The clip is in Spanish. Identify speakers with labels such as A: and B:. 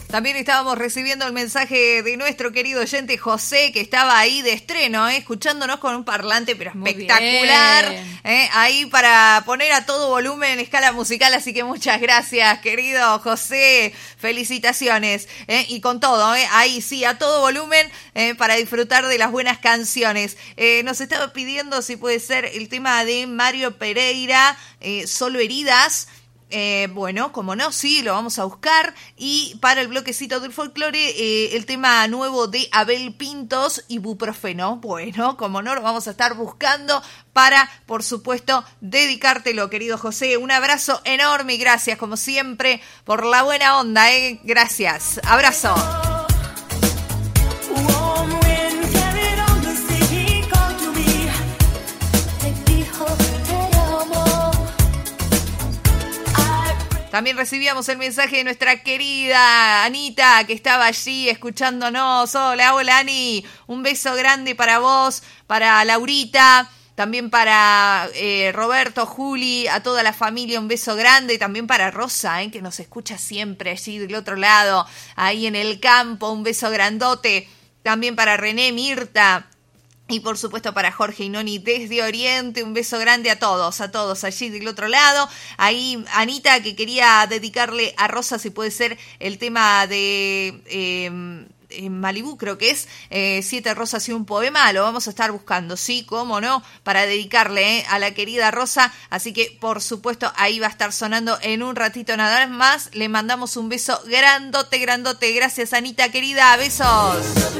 A: También estábamos recibiendo el mensaje de nuestro querido oyente José, que estaba ahí de estreno, escuchándonos con un parlante, pero espectacular, ahí para poner a todo volumen en escala musical. Así que muchas gracias, querido José, felicitaciones, y con todo, ahí sí, a todo volumen, para disfrutar de las buenas canciones. Nos estaba pidiendo si puede ser el tema de Mario Pereira, Solo Heridas. Bueno, como no, sí, lo vamos a buscar. Y para el bloquecito del folclore, el tema nuevo de Abel Pintos, Ibuprofeno. Bueno, como no, lo vamos a estar buscando para, por supuesto, dedicártelo, querido José. Un abrazo enorme y gracias, como siempre, por la buena onda, Gracias. Abrazo. También recibíamos el mensaje de nuestra querida Anita, que estaba allí escuchándonos. Hola, Ani. Un beso grande para vos, para Laurita, también para Roberto, Juli, a toda la familia un beso grande. También para Rosa, que nos escucha siempre allí del otro lado, ahí en el campo. Un beso grandote. También para René, Mirta. Y por supuesto para Jorge y Noni desde Oriente, un beso grande a todos allí del otro lado. Ahí Anita, que quería dedicarle a Rosa, si puede ser el tema de Malibú, creo que es 7 rosas y un poema. Lo vamos a estar buscando, sí, cómo no, para dedicarle a la querida Rosa. Así que por supuesto ahí va a estar sonando en un ratito nada más. Le mandamos un beso grandote. Gracias, Anita querida, besos.